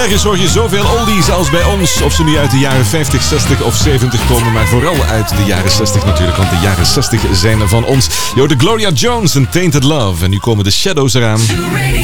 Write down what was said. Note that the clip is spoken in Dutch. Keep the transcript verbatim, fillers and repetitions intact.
Nergens hoor je zoveel oldies als bij ons. Of ze nu uit de jaren vijftig, zestig of zeventig komen. Maar vooral uit de jaren zestig natuurlijk. Want de jaren zestig zijn van ons. Yo, de Gloria Jones en Tainted Love. En nu komen de Shadows eraan.